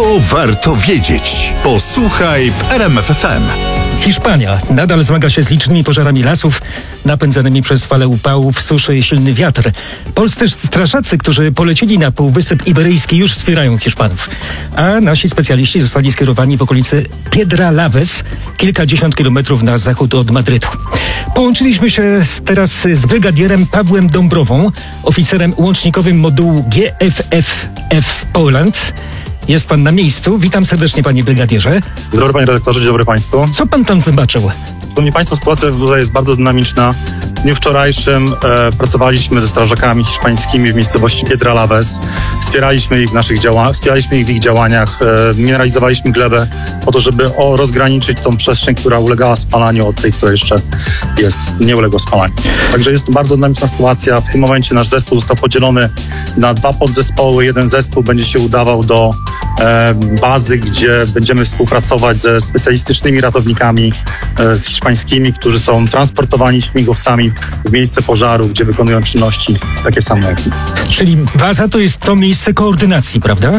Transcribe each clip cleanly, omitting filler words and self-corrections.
Co warto wiedzieć? Posłuchaj w RMF FM. Hiszpania nadal zmaga się z licznymi pożarami lasów napędzanymi przez fale upałów, suszy i silny wiatr. Polscy strażacy, którzy polecili na Półwysep Iberyjski, już wspierają Hiszpanów. A nasi specjaliści zostali skierowani w okolicy Piedralaves, kilkadziesiąt kilometrów na zachód od Madrytu. Połączyliśmy się teraz z brygadierem Pawłem Dąbrową, oficerem łącznikowym modułu GFFF Poland. Jest pan na miejscu. Witam serdecznie, panie brygadierze. Dzień dobry, panie redaktorze, dzień dobry państwu. Co pan tam zobaczył? Szanowni państwo, sytuacja tutaj jest bardzo dynamiczna. W dniu wczorajszym pracowaliśmy ze strażakami hiszpańskimi w miejscowości Piedralaves. Wspieraliśmy ich w ich działaniach. Mineralizowaliśmy glebę po to, żeby rozgraniczyć tą przestrzeń, która ulegała spalaniu od tej, która jeszcze nie uległa spalaniu. Także jest to bardzo dynamiczna sytuacja. W tym momencie nasz zespół został podzielony na dwa podzespoły. Jeden zespół będzie się udawał do bazy, gdzie będziemy współpracować ze specjalistycznymi ratownikami z hiszpańskimi, którzy są transportowani śmigłowcami w miejsce pożaru, gdzie wykonują czynności takie same jak my. Czyli baza to jest to miejsce koordynacji, prawda?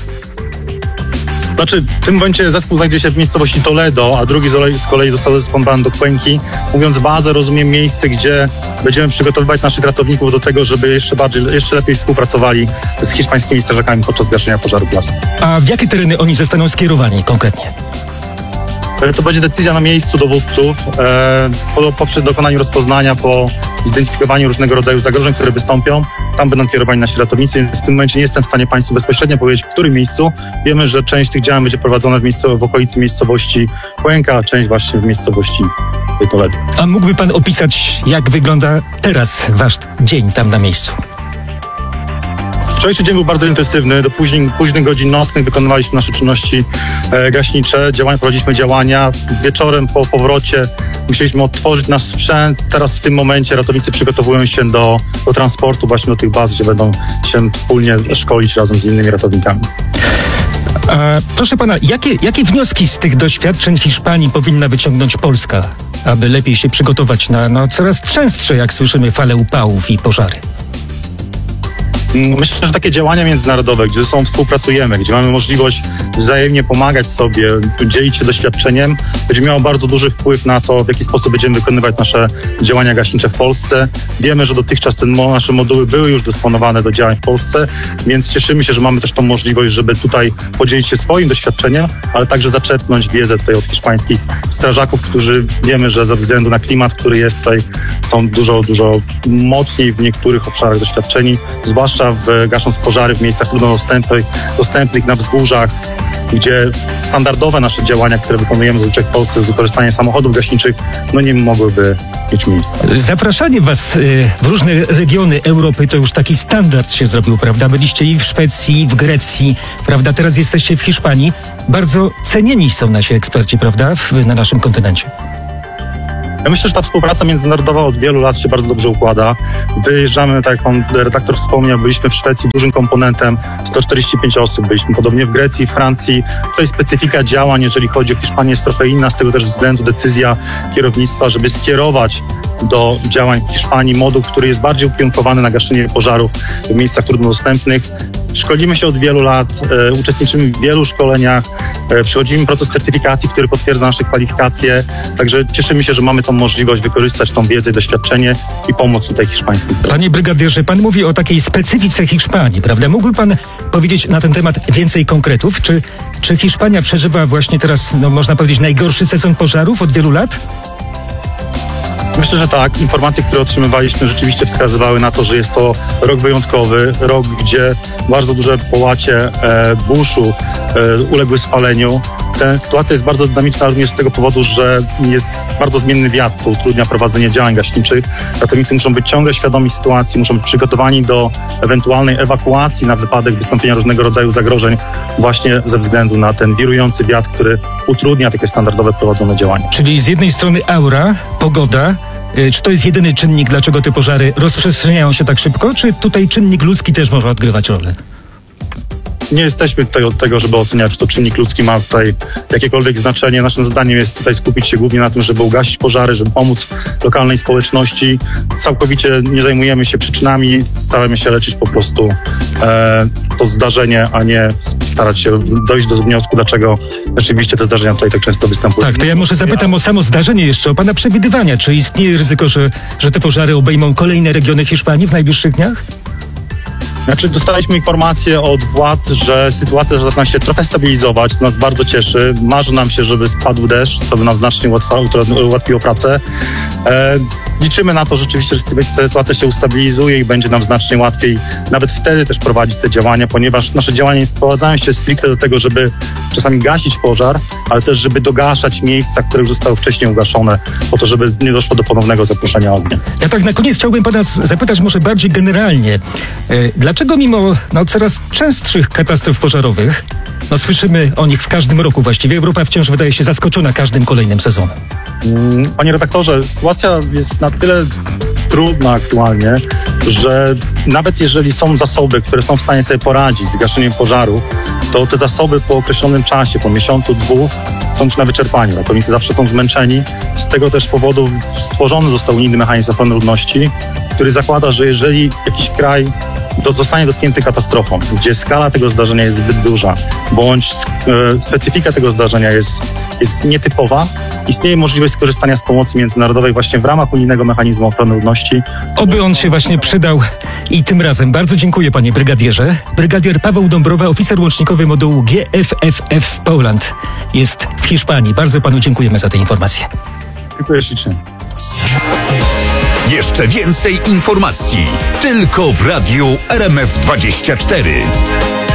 Znaczy, w tym momencie zespół znajduje się w miejscowości Toledo, a drugi z kolei został zespołowany do Cuenki. Mówiąc bazę, rozumiem miejsce, gdzie będziemy przygotowywać naszych ratowników do tego, żeby jeszcze lepiej współpracowali z hiszpańskimi strażakami podczas gaszenia pożarów lasu. A w jakie tereny oni zostaną skierowani konkretnie? To będzie decyzja na miejscu dowódców po dokonaniu rozpoznania, po zidentyfikowaniu różnego rodzaju zagrożeń, które wystąpią. Tam będą kierowani nasi ratownicy, więc w tym momencie nie jestem w stanie państwu bezpośrednio powiedzieć, w którym miejscu. Wiemy, że część tych działań będzie prowadzona w okolicy miejscowości Cuenca, a część właśnie w miejscowości Toledo. A mógłby pan opisać, jak wygląda teraz wasz dzień tam na miejscu? Wczorajszy dzień był bardzo intensywny. Do późnych godzin nocnych wykonywaliśmy nasze czynności gaśnicze, prowadziliśmy działania. Wieczorem po powrocie musieliśmy odtworzyć nasz sprzęt. Teraz w tym momencie ratownicy przygotowują się do transportu właśnie do tych baz, gdzie będą się wspólnie szkolić razem z innymi ratownikami. Proszę pana, jakie wnioski z tych doświadczeń Hiszpanii powinna wyciągnąć Polska, aby lepiej się przygotować na coraz częstsze, jak słyszymy, fale upałów i pożary? Myślę, że takie działania międzynarodowe, gdzie ze sobą współpracujemy, gdzie mamy możliwość wzajemnie pomagać sobie, dzielić się doświadczeniem, będzie miało bardzo duży wpływ na to, w jaki sposób będziemy wykonywać nasze działania gaśnicze w Polsce. Wiemy, że dotychczas nasze moduły były już dysponowane do działań w Polsce, więc cieszymy się, że mamy też tą możliwość, żeby tutaj podzielić się swoim doświadczeniem, ale także zaczerpnąć wiedzę tutaj od hiszpańskich strażaków, którzy wiemy, że ze względu na klimat, który jest tutaj, są dużo mocniej w niektórych obszarach doświadczeni, zwłaszcza gasząc pożary w miejscach trudno dostępnych na wzgórzach, gdzie standardowe nasze działania, które wykonujemy zazwyczaj w Polsce z wykorzystaniem samochodów gaśniczych, nie mogłyby mieć miejsca. Zapraszanie was w różne regiony Europy to już taki standard się zrobił, prawda? Byliście i w Szwecji, i w Grecji, prawda? Teraz jesteście w Hiszpanii. Bardzo cenieni są nasi eksperci, prawda? Na naszym kontynencie. Ja myślę, że ta współpraca międzynarodowa od wielu lat się bardzo dobrze układa. Wyjeżdżamy, tak jak pan redaktor wspomniał, byliśmy w Szwecji dużym komponentem, 145 osób, byliśmy podobnie w Grecji, Francji. Tutaj specyfika działań, jeżeli chodzi o Hiszpanię, jest trochę inna, z tego też względu decyzja kierownictwa, żeby skierować do działań w Hiszpanii moduł, który jest bardziej ukierunkowany na gaszenie pożarów w miejscach trudno dostępnych. Szkolimy się od wielu lat, uczestniczymy w wielu szkoleniach, przechodzimy proces certyfikacji, który potwierdza nasze kwalifikacje, także cieszymy się, że mamy tą możliwość wykorzystać tą wiedzę i doświadczenie i pomóc tutaj hiszpańskim stronie. Panie brygadierze, pan mówi o takiej specyfice Hiszpanii, prawda? Mógłby pan powiedzieć na ten temat więcej konkretów? Czy Hiszpania przeżywa właśnie teraz, można powiedzieć, najgorszy sezon pożarów od wielu lat? Myślę, że tak. Informacje, które otrzymywaliśmy, rzeczywiście wskazywały na to, że jest to rok wyjątkowy, rok, gdzie bardzo duże połacie buszu uległy spaleniu. Ta sytuacja jest bardzo dynamiczna również z tego powodu, że jest bardzo zmienny wiatr, co utrudnia prowadzenie działań gaśniczych. Ratownicy muszą być ciągle świadomi sytuacji, muszą być przygotowani do ewentualnej ewakuacji na wypadek wystąpienia różnego rodzaju zagrożeń właśnie ze względu na ten wirujący wiatr, który utrudnia takie standardowe prowadzone działania. Czyli z jednej strony aura, pogoda. Czy to jest jedyny czynnik, dlaczego te pożary rozprzestrzeniają się tak szybko, czy tutaj czynnik ludzki też może odgrywać rolę? nie jesteśmy tutaj od tego, żeby oceniać, czy to czynnik ludzki ma tutaj jakiekolwiek znaczenie. Naszym zadaniem jest tutaj skupić się głównie na tym, żeby ugasić pożary, żeby pomóc lokalnej społeczności. Całkowicie nie zajmujemy się przyczynami, staramy się leczyć po prostu to zdarzenie, a nie starać się dojść do wniosku, dlaczego rzeczywiście te zdarzenia tutaj tak często występują. Tak, to ja może zapytam o samo zdarzenie jeszcze, o pana przewidywania. Czy istnieje ryzyko, że te pożary obejmą kolejne regiony Hiszpanii w najbliższych dniach? Znaczy, dostaliśmy informację od władz, że sytuacja zaczyna się trochę stabilizować, to nas bardzo cieszy. Marzy nam się, żeby spadł deszcz, co by nam znacznie ułatwiło pracę. Liczymy na to rzeczywiście, że sytuacja się ustabilizuje i będzie nam znacznie łatwiej nawet wtedy też prowadzić te działania, ponieważ nasze działania nie sprowadzają się stricte do tego, żeby czasami gasić pożar, ale też żeby dogaszać miejsca, które już zostały wcześniej ugaszone, po to, żeby nie doszło do ponownego zaproszenia ognia. Ja tak na koniec chciałbym pana zapytać może bardziej generalnie. Dlaczego mimo coraz częstszych katastrof pożarowych, słyszymy o nich w każdym roku właściwie, Europa wciąż wydaje się zaskoczona każdym kolejnym sezonem? Panie redaktorze, sytuacja jest na tyle trudna aktualnie, że nawet jeżeli są zasoby, które są w stanie sobie poradzić z gaszeniem pożaru, to te zasoby po określonym czasie, po miesiącu, 2, są już na wyczerpaniu. Ratownicy zawsze są zmęczeni. Z tego też powodu stworzony został unijny mechanizm ochrony ludności, który zakłada, że jeżeli jakiś kraj zostanie dotknięty katastrofą, gdzie skala tego zdarzenia jest zbyt duża, bądź specyfika tego zdarzenia jest nietypowa, istnieje możliwość skorzystania z pomocy międzynarodowej właśnie w ramach unijnego mechanizmu ochrony ludności. Oby on się właśnie przydał i tym razem. Bardzo dziękuję, panie brygadierze. Brygadier Paweł Dąbrowa, oficer łącznikowy modułu GFFF Poland, jest w Hiszpanii. Bardzo panu dziękujemy za te informacje. Dziękuję ślicznie. Jeszcze więcej informacji tylko w Radiu RMF24.